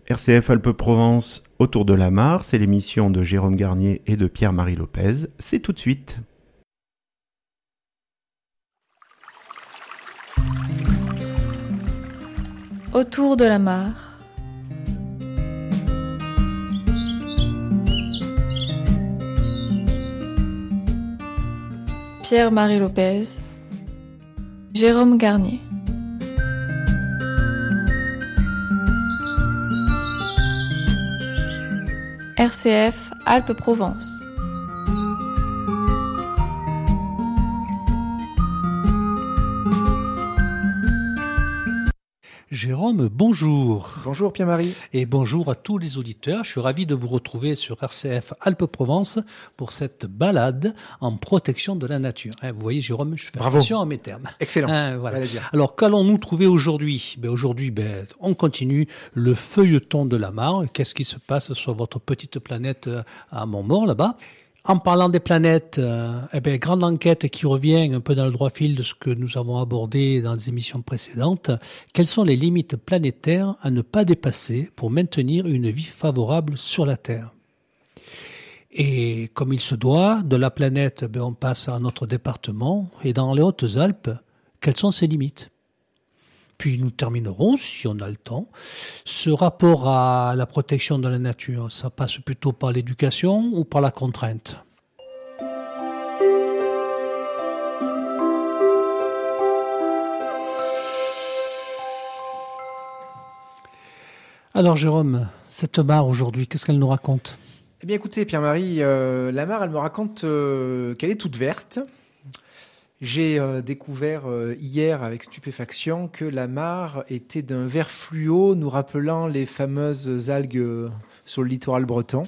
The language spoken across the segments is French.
RCF Alpes-Provence, autour de la mare, c'est l'émission de Jérôme Garnier et de Pierre-Marie Lopez. C'est tout de suite. Autour de la mare. Pierre-Marie Lopez, Jérôme Garnier. RCF Alpes-Provence. Jérôme, bonjour. Bonjour Pierre-Marie. Et bonjour à tous les auditeurs. Je suis ravi de vous retrouver sur RCF Alpes-Provence pour cette balade en protection de la nature. Vous voyez Jérôme, je fais attention à mes termes. Excellent. Voilà. Alors qu'allons-nous trouver aujourd'hui ? Aujourd'hui, on continue le feuilleton de la mare. Qu'est-ce qui se passe sur votre petite planète à Montmort là-bas ? En parlant des planètes, grande enquête qui revient un peu dans le droit fil de ce que nous avons abordé dans les émissions précédentes. Quelles sont les limites planétaires à ne pas dépasser pour maintenir une vie favorable sur la Terre ? Et comme il se doit, de la planète, on passe à notre département. Et dans les Hautes-Alpes, quelles sont ces limites ? Puis nous terminerons, si on a le temps, ce rapport à la protection de la nature. Ça passe plutôt par l'éducation ou par la contrainte ? Alors Jérôme, cette mare aujourd'hui, qu'est-ce qu'elle nous raconte ? Eh bien écoutez Pierre-Marie, la mare elle me raconte qu'elle est toute verte. J'ai découvert hier avec stupéfaction que la mare était d'un vert fluo nous rappelant les fameuses algues sur le littoral breton.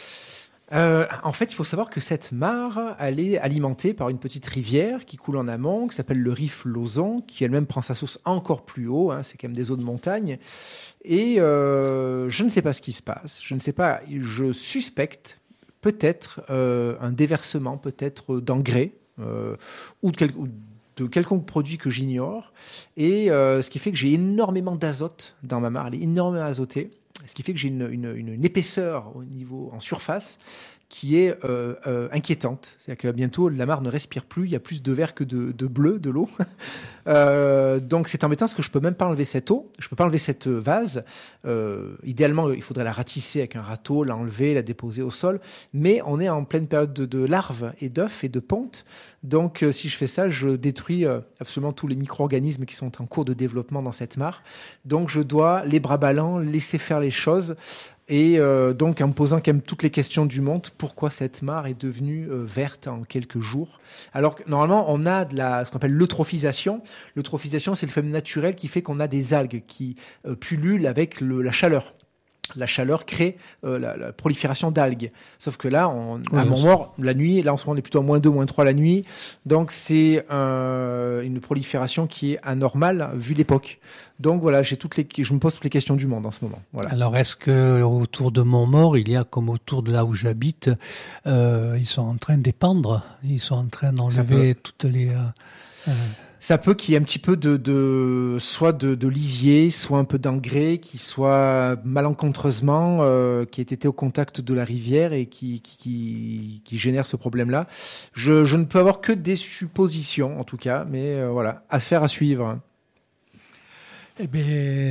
En fait, il faut savoir que cette mare, elle est alimentée par une petite rivière qui coule en amont, qui s'appelle le Rif Lauzon, qui elle-même prend sa source encore plus haut, c'est quand même des eaux de montagne. Et je ne sais pas ce qui se passe, je ne sais pas, je suspecte peut-être un déversement, peut-être d'engrais, ou de quelconque produit que j'ignore, et ce qui fait que j'ai énormément d'azote dans ma mare, elle est énormément azotée, ce qui fait que j'ai une épaisseur au niveau en surface qui est inquiétante. C'est-à-dire que bientôt la mare ne respire plus, il y a plus de vert que de bleu de l'eau. Donc c'est embêtant parce que je peux même pas enlever cette eau, je peux pas enlever cette vase. Idéalement, il faudrait la ratisser avec un râteau, l'enlever, la déposer au sol. Mais on est en pleine période de larves et d'œufs et de pontes. Donc si je fais ça, je détruis absolument tous les micro-organismes qui sont en cours de développement dans cette mare. Donc je dois, les bras ballants, laisser faire les choses. Et donc en me posant quand même toutes les questions du monde, pourquoi cette mare est devenue verte en quelques jours, alors que normalement on a ce qu'on appelle l'eutrophisation. L'eutrophisation, c'est le phénomène naturel qui fait qu'on a des algues qui pullulent avec la chaleur. La chaleur crée la prolifération d'algues. Sauf que là, à Montmort, la nuit, là en ce moment on est plutôt à -2, -3 la nuit. Donc c'est une prolifération qui est anormale vu l'époque. Donc voilà, je me pose toutes les questions du monde en ce moment. Voilà. Alors est-ce que autour de Montmort, il y a comme autour de là où j'habite, ils sont en train d'épandre, ils sont en train d'enlever toutes les... Ça peut qu'il y ait un petit peu soit de lisier, soit un peu d'engrais, qui soit malencontreusement, qui ait été au contact de la rivière et qui génère ce problème-là. Je ne peux avoir que des suppositions, en tout cas, mais voilà, affaire à suivre. Eh bien,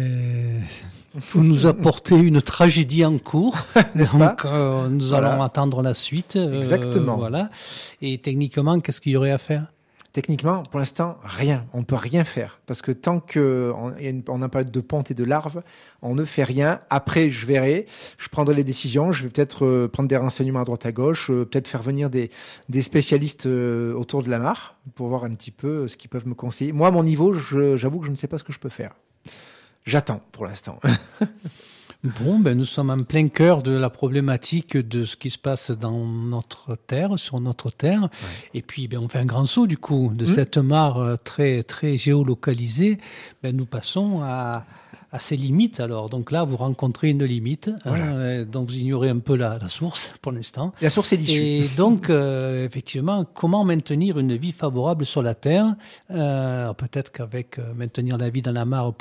vous nous apportez une tragédie en cours, n'est-ce donc pas nous allons attendre la suite. Exactement. Voilà. Et techniquement, qu'est-ce qu'il y aurait à faire ? Techniquement, pour l'instant, rien. On ne peut rien faire. Parce que tant qu'on a pas de ponte et de larves, on ne fait rien. Après, je verrai. Je prendrai les décisions. Je vais peut-être prendre des renseignements à droite à gauche. Peut-être faire venir des spécialistes autour de la mare pour voir un petit peu ce qu'ils peuvent me conseiller. Moi, à mon niveau, j'avoue que je ne sais pas ce que je peux faire. J'attends pour l'instant. Bon, nous sommes en plein cœur de la problématique de ce qui se passe dans notre terre, sur notre terre. Ouais. Et puis, on fait un grand saut, du coup, de cette mare très, très géolocalisée. Nous passons à ses limites, alors. Donc là, vous rencontrez une limite. Voilà. Donc, vous ignorez un peu la source, pour l'instant. La source est l'issue. Et donc, effectivement, comment maintenir une vie favorable sur la terre ? Peut-être qu'avec maintenir la vie dans la mare pourra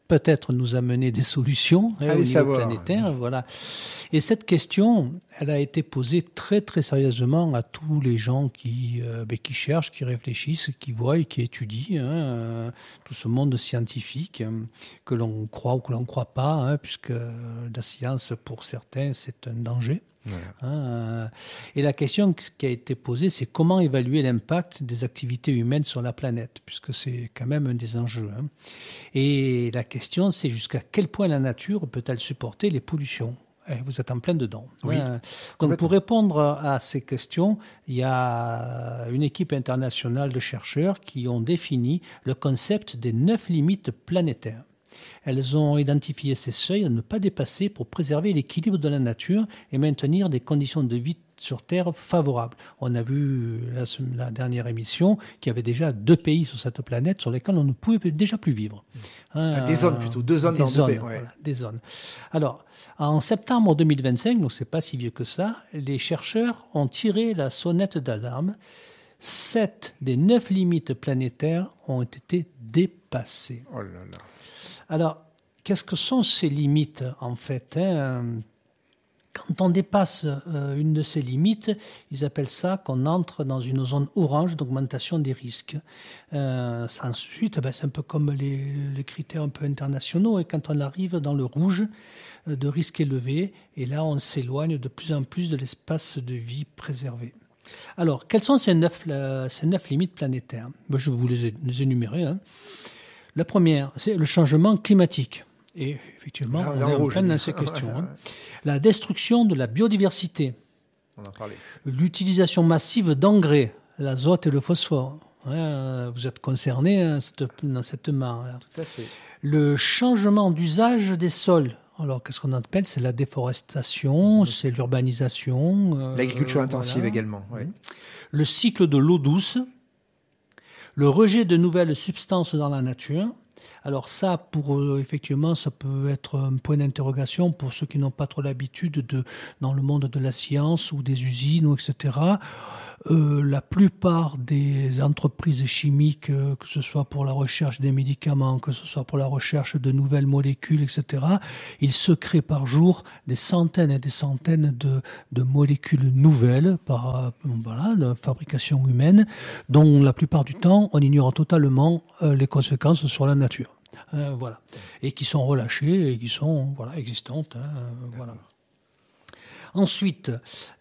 peut-être nous amener des solutions au niveau savoir. planétaire. Voilà. Et cette question, elle a été posée très très sérieusement à tous les gens qui cherchent, qui réfléchissent, qui voient, qui étudient tout ce monde scientifique que l'on croit ou que l'on ne croit pas, puisque la science pour certains c'est un danger. Voilà. Et la question qui a été posée, c'est comment évaluer l'impact des activités humaines sur la planète, puisque c'est quand même un des enjeux. Et la question, c'est jusqu'à quel point la nature peut-elle supporter les pollutions ? Vous êtes en plein dedans. Oui, donc pour répondre à ces questions, il y a une équipe internationale de chercheurs qui ont défini le concept des 9 limites planétaires. Elles ont identifié ces seuils à ne pas dépasser pour préserver l'équilibre de la nature et maintenir des conditions de vie sur Terre favorables. On a vu la dernière émission qu'il y avait déjà 2 pays sur cette planète sur lesquels on ne pouvait déjà plus vivre. Des zones plutôt, 2 zones dans 2 pays. Ouais. Voilà, des zones. Alors, en septembre 2025, donc c'est pas si vieux que ça, les chercheurs ont tiré la sonnette d'alarme. 7 des 9 limites planétaires ont été dépassées. Oh là là. Alors, qu'est-ce que sont ces limites, en fait Quand on dépasse une de ces limites, ils appellent ça qu'on entre dans une zone orange d'augmentation des risques. Ensuite, c'est un peu comme les critères un peu internationaux. Et quand on arrive dans le rouge, de risque élevé, et là, on s'éloigne de plus en plus de l'espace de vie préservé. Alors, quelles sont ces 9 limites planétaires ? Je vais vous les énumérer. La première, c'est le changement climatique. Et effectivement, on est en plein dans ces questions. La destruction de la biodiversité. On en parlait. L'utilisation massive d'engrais, l'azote et le phosphore. Vous êtes concernés dans cette main. Tout à fait. Le changement d'usage des sols. Alors, qu'est-ce qu'on appelle ? C'est la déforestation, c'est l'urbanisation. L'agriculture intensive également. Oui. Le cycle de l'eau douce. Le rejet de nouvelles substances dans la nature. Alors ça, effectivement, ça peut être un point d'interrogation pour ceux qui n'ont pas trop l'habitude dans le monde de la science ou des usines, etc. La plupart des entreprises chimiques, que ce soit pour la recherche des médicaments, que ce soit pour la recherche de nouvelles molécules, etc., ils se créent par jour des centaines et des centaines de molécules nouvelles de fabrication humaine, dont la plupart du temps, on ignore totalement les conséquences sur la nature. Voilà. Et qui sont relâchées et qui sont existantes. Voilà. Ensuite,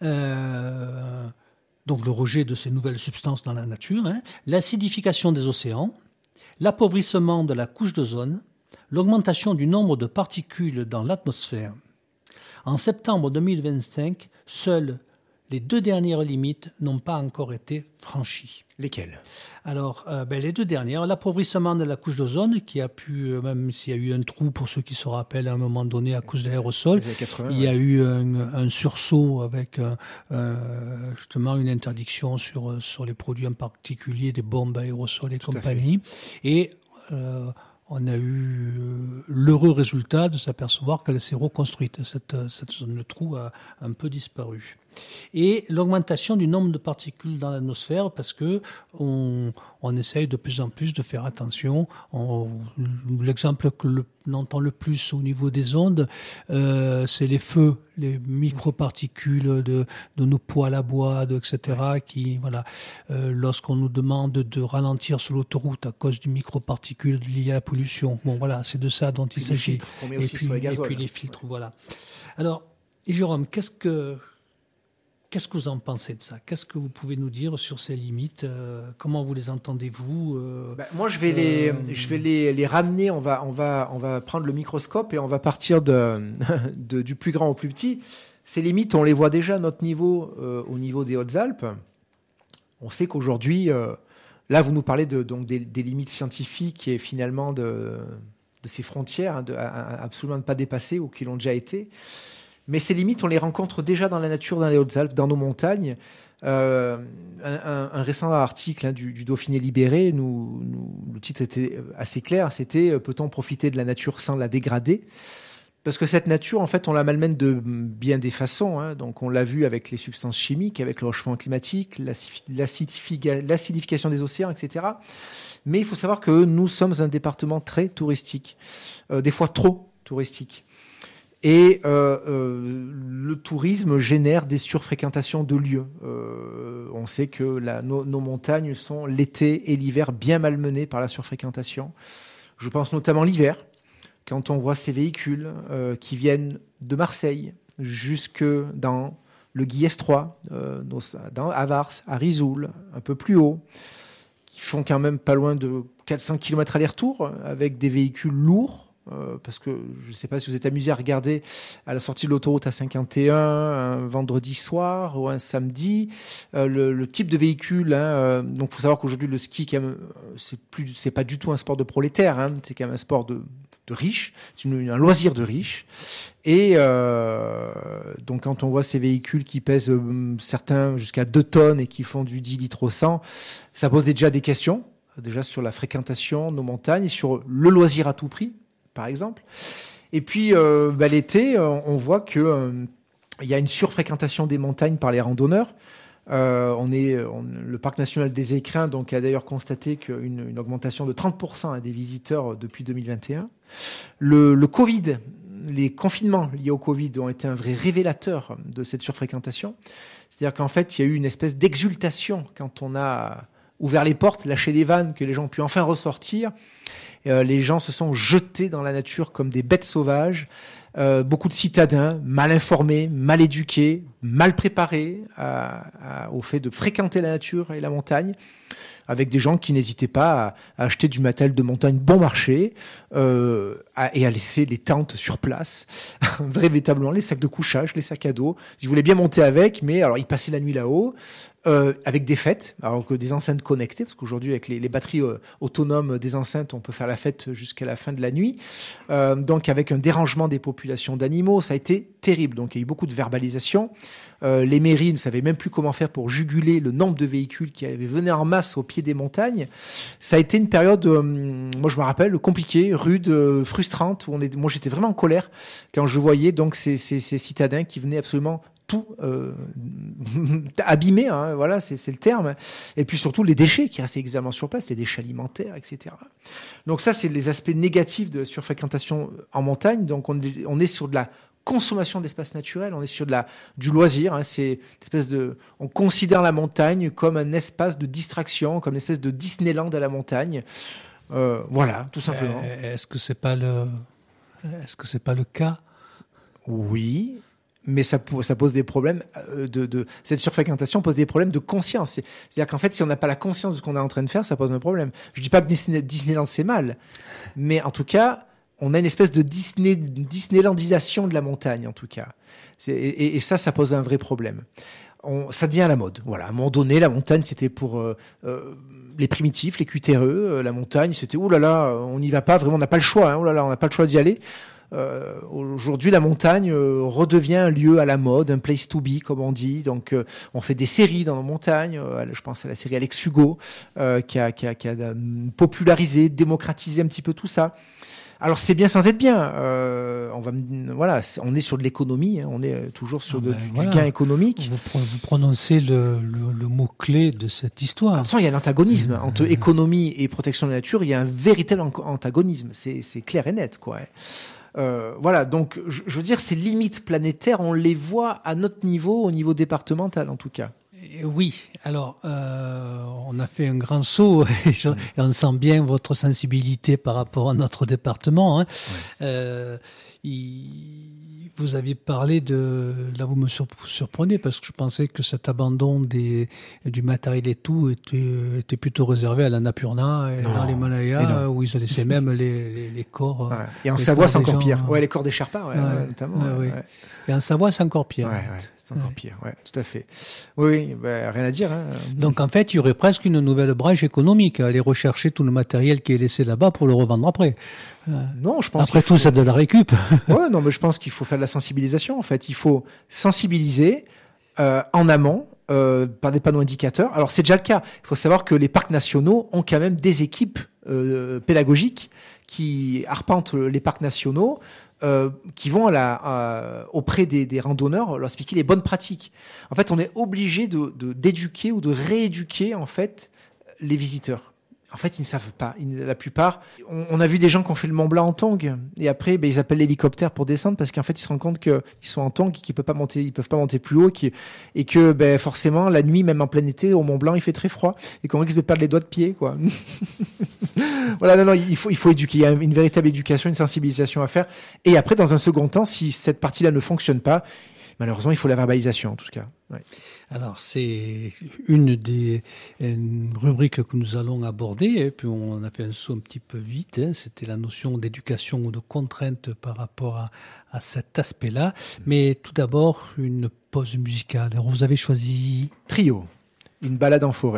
donc le rejet de ces nouvelles substances dans la nature, l'acidification des océans, l'appauvrissement de la couche d'ozone, l'augmentation du nombre de particules dans l'atmosphère. En septembre 2025, seules les 2 dernières limites n'ont pas encore été franchies. Lesquelles ? Alors, les 2 dernières, l'appauvrissement de la couche d'ozone, qui a pu, même s'il y a eu un trou, pour ceux qui se rappellent, à un moment donné, à cause de l'aérosol, il y a eu un sursaut avec justement une interdiction sur les produits en particulier, des bombes à aérosols et compagnie. Et on a eu l'heureux résultat de s'apercevoir qu'elle s'est reconstruite. Cette zone, le trou a un peu disparu. Et l'augmentation du nombre de particules dans l'atmosphère, parce que on essaye de plus en plus de faire attention. L'exemple que l'on entend le plus au niveau des ondes, c'est les feux, les microparticules de nos poêles à bois, etc. qui, lorsqu'on nous demande de ralentir sur l'autoroute à cause d'une microparticule liée à la pollution. Bon, voilà, c'est de ça dont il s'agit. Et puis les filtres, voilà. Alors, Jérôme, qu'est-ce que vous en pensez de ça ? Qu'est-ce que vous pouvez nous dire sur ces limites ? Comment vous les entendez-vous ? Moi, je vais les ramener. On va prendre le microscope et on va partir du plus grand au plus petit. Ces limites, on les voit déjà à notre niveau, au niveau des Hautes-Alpes. On sait qu'aujourd'hui, là, vous nous parlez des limites scientifiques et finalement de ces frontières à absolument ne pas dépasser ou qui l'ont déjà été. Mais ces limites, on les rencontre déjà dans la nature, dans les Hautes-Alpes, dans nos montagnes. Un récent article du Dauphiné Libéré, le titre était assez clair, c'était « Peut-on profiter de la nature sans la dégrader ?» Parce que cette nature, en fait, on la malmène de bien des façons. Hein. Donc, on l'a vu avec les substances chimiques, avec le réchauffement climatique, l'acidification des océans, etc. Mais il faut savoir que nous sommes un département très touristique, des fois trop touristique. Et le tourisme génère des surfréquentations de lieux. On sait que nos montagnes sont l'été et l'hiver bien malmenées par la surfréquentation. Je pense notamment l'hiver, quand on voit ces véhicules qui viennent de Marseille jusque dans le Guillestroy, à Vars, à Risoul, un peu plus haut, qui font quand même pas loin de 400 km aller-retour avec des véhicules lourds. Parce que je ne sais pas si vous êtes amusé à regarder à la sortie de l'autoroute A51 un vendredi soir ou un samedi le type de véhicule. Hein, donc, il faut savoir qu'aujourd'hui le ski, quand même, c'est pas du tout un sport de prolétaire. Hein, c'est quand même un sport de riches. C'est un loisir de riches. Et donc, quand on voit ces véhicules qui pèsent certains jusqu'à 2 tonnes et qui font du 10 litres au 100, ça pose déjà des questions. Déjà sur la fréquentation de nos montagnes et sur le loisir à tout prix, par exemple. Et puis, l'été, on voit que il y a une surfréquentation des montagnes par les randonneurs. Le parc national des Écrins donc, a d'ailleurs constaté une augmentation de 30% des visiteurs depuis 2021. Le Covid, les confinements liés au Covid ont été un vrai révélateur de cette surfréquentation. C'est-à-dire qu'en fait, il y a eu une espèce d'exultation quand on a ouvert les portes, lâché les vannes, que les gens ont pu enfin ressortir. Les gens se sont jetés dans la nature comme des bêtes sauvages. Beaucoup de citadins mal informés, mal éduqués, mal préparés au fait de fréquenter la nature et la montagne, avec des gens qui n'hésitaient pas à acheter du matériel de montagne bon marché et à laisser les tentes sur place, véritablement les sacs de couchage, les sacs à dos. Ils voulaient bien monter avec, mais alors ils passaient la nuit là-haut. Avec des fêtes, alors que des enceintes connectées, parce qu'aujourd'hui avec les batteries autonomes des enceintes, on peut faire la fête jusqu'à la fin de la nuit. Donc avec un dérangement des populations d'animaux, ça a été terrible. Donc il y a eu beaucoup de verbalisation. Les mairies ne savaient même plus comment faire pour juguler le nombre de véhicules qui venaient en masse au pied des montagnes. Ça a été une période, moi je me rappelle, compliquée, rude, frustrante. Où moi j'étais vraiment en colère quand je voyais donc ces citadins qui venaient absolument tout abîmé, hein, voilà, c'est le terme. Et puis surtout les déchets qui restaient exactement sur place, les déchets alimentaires, etc. Donc ça, c'est les aspects négatifs de la surfréquentation en montagne. Donc on est sur de la consommation d'espace naturel, on est sur du loisir. Hein, on considère la montagne comme un espace de distraction, comme une espèce de Disneyland à la montagne. Voilà, tout simplement. Est-ce que c'est pas le cas? Oui. Mais ça pose des problèmes cette surfréquentation pose des problèmes de conscience. C'est-à-dire qu'en fait, si on n'a pas la conscience de ce qu'on est en train de faire, ça pose un problème. Je dis pas que Disneyland c'est mal, mais en tout cas, on a une espèce de Disneylandisation de la montagne, en tout cas. Et ça pose un vrai problème. Ça devient à la mode. Voilà. À un moment donné, la montagne, c'était pour les primitifs, les cutéreux. La montagne, c'était oh là là, on n'y va pas vraiment, on n'a pas le choix. Hein, oh là là, on n'a pas le choix d'y aller. Aujourd'hui, la montagne redevient un lieu à la mode, un place to be, comme on dit. Donc, on fait des séries dans nos montagnes. Je pense à la série Alex Hugo, qui a popularisé, démocratisé un petit peu tout ça. Alors, c'est bien sans être bien. On est sur de l'économie. Hein, on est toujours sur du gain économique. Vous prononcez le mot-clé de cette histoire. De toute façon, il y a un antagonisme entre économie et protection de la nature. Il y a un véritable antagonisme. C'est clair et net, quoi. Voilà, donc je veux dire, ces limites planétaires, on les voit à notre niveau, au niveau départemental en tout cas. Oui, alors on a fait un grand saut et on sent bien votre sensibilité par rapport à notre département. Hein. Ouais. Vous aviez parlé là vous me surprenez parce que je pensais que cet abandon du matériel et tout était plutôt réservé à l'Annapurna et dans l'Himalaya où ils laissaient même les corps. Ouais. Et en Savoie c'est encore pire. Ouais, les corps des Sherpas, notamment. Ouais. Et en Savoie c'est encore pire. Ouais, c'est encore pire. Ouais, tout à fait. Oui, rien à dire. Hein. Donc en fait, il y aurait presque une nouvelle branche économique, aller rechercher tout le matériel qui est laissé là-bas pour le revendre après. Non, je pense. Après tout, c'est de la récup. Ouais, non, mais je pense qu'il faut faire de la sensibilisation. En fait, il faut sensibiliser en amont par des panneaux indicateurs. Alors c'est déjà le cas. Il faut savoir que les parcs nationaux ont quand même des équipes pédagogiques qui arpentent les parcs nationaux qui vont auprès des randonneurs leur expliquer les bonnes pratiques. En fait, on est obligé d'éduquer ou de rééduquer en fait les visiteurs. En fait, ils ne savent pas. La plupart, on a vu des gens qui ont fait le Mont Blanc en tong, et après, ils appellent l'hélicoptère pour descendre parce qu'en fait, ils se rendent compte qu'ils sont en tong, qu'ils peuvent pas monter plus haut, et que forcément, la nuit, même en plein été, au Mont Blanc, il fait très froid, et qu'on risque de perdre les doigts de pied, quoi. Voilà, non, il faut éduquer. Il y a une véritable éducation, une sensibilisation à faire. Et après, dans un second temps, si cette partie-là ne fonctionne pas, malheureusement, il faut la verbalisation, en tout cas. Ouais. Alors, c'est une des rubriques que nous allons aborder, et puis on a fait un saut un petit peu vite, c'était la notion d'éducation ou de contrainte par rapport à cet aspect-là. Mais tout d'abord, une pause musicale. Alors, vous avez choisi... Trio, une balade en forêt.